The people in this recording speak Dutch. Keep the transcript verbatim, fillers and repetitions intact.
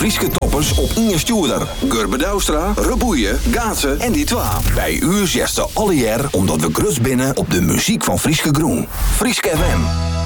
Frieske toppers op Inge Stuurder, Gurbe Douwstra, Reboeien, Gaatsen en die twa. Bij u zesde alle jaar omdat we grus binnen op de muziek van Frieske Groen. Frieske F M.